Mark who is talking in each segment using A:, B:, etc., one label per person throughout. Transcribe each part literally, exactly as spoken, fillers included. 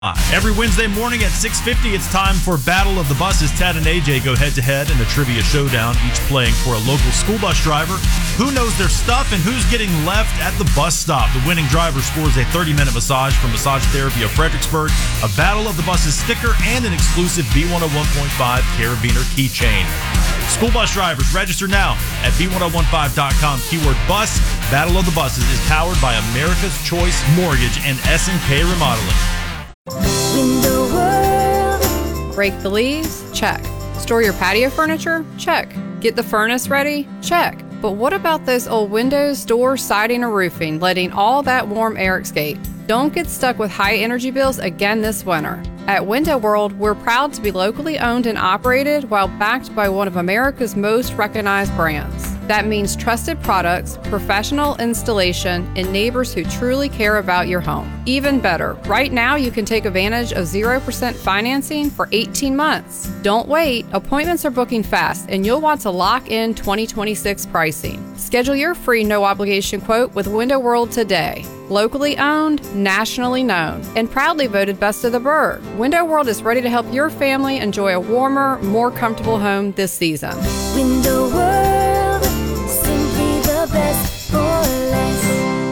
A: Every Wednesday morning at six fifty, it's time for Battle of the Buses. Ted and A J go head-to-head in a trivia showdown, each playing for a local school bus driver. Who knows their stuff and who's getting left at the bus stop? The winning driver scores a thirty-minute massage from Massage Therapy of Fredericksburg, a Battle of the Buses sticker, and an exclusive B one oh one point five Carabiner keychain. School bus drivers, register now at B ten fifteen dot com. Keyword bus. Battle of the Buses is powered by America's Choice Mortgage and S and K Remodeling.
B: Window World.
C: Rake the leaves? Check. Store your patio furniture? Check. Get the furnace ready? Check. But what about those old windows, doors, siding, or roofing, letting all that warm air escape? Don't get stuck with high energy bills again this winter. At Window World, we're proud to be locally owned and operated while backed by one of America's most recognized brands. That means trusted products, professional installation, and neighbors who truly care about your home. Even better, right now you can take advantage of zero percent financing for eighteen months. Don't wait. Appointments are booking fast, and you'll want to lock in twenty twenty-six pricing. Schedule your free no-obligation quote with Window World today. Locally owned, nationally known, and proudly voted Best of the Burg. Window World is ready to help your family enjoy a warmer, more comfortable home this season.
B: Window World, simply the best for less.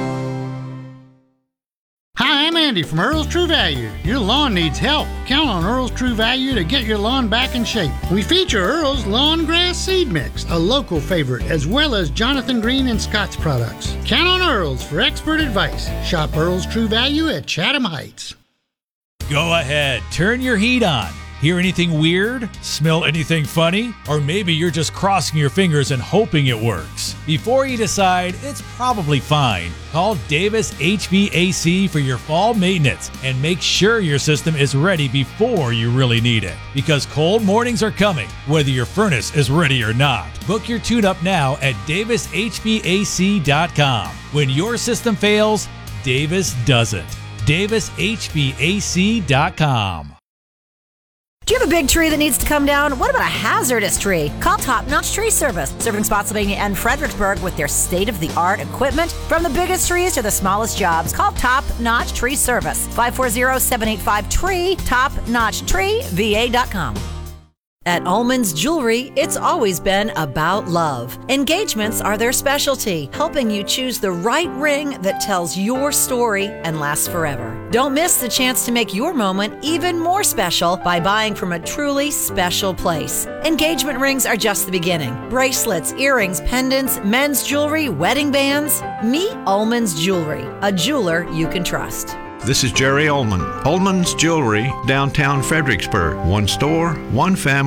D: Hi, I'm Andy from Earl's True Value. Your lawn needs help. Count on Earl's True Value to get your lawn back in shape. We feature Earl's Lawn Grass Seed Mix, a local favorite, as well as Jonathan Green and Scott's products. Count on Earl's for expert advice. Shop Earl's True Value at Chatham Heights.
E: Go ahead, turn your heat on. Hear anything weird? Smell anything funny? Or maybe you're just crossing your fingers and hoping it works. Before you decide, it's probably fine. Call Davis H V A C for your fall maintenance and make sure your system is ready before you really need it. Because cold mornings are coming, whether your furnace is ready or not. Book your tune-up now at Davis H V A C dot com. When your system fails, Davis does it. Davis H V A C dot com.
F: Do you have a big tree that needs to come down? What about a hazardous tree? Call Top Notch Tree Service, serving Spotsylvania and Fredericksburg with their state-of-the-art equipment. From the biggest trees to the smallest jobs, call Top Notch Tree Service, five four zero, seven eight five, T R E E, top notch tree v a dot com. At Ullman's Jewelry, it's always been about love. Engagements are their specialty, helping you choose the right ring that tells your story and lasts forever. Don't miss the chance to make your moment even more special by buying from a truly special place. Engagement rings are just the beginning. Bracelets, earrings, pendants, men's jewelry, wedding bands. Meet Ullman's Jewelry, a jeweler you can trust.
G: This is Jerry Ullman. Ullman's Jewelry, downtown Fredericksburg. One store, one family.